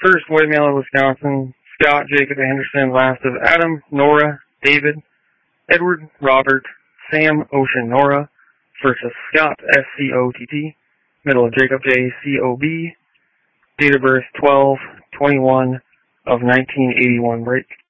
First, Whitemailer, Wisconsin, Scott Jacob Anderson, last of Adam, Nora, David, Edward, Robert, Sam, Ocean, Nora, first of Scott, SCOTT, middle of Jacob, JCOB, date of birth 12/21 of 1981 break.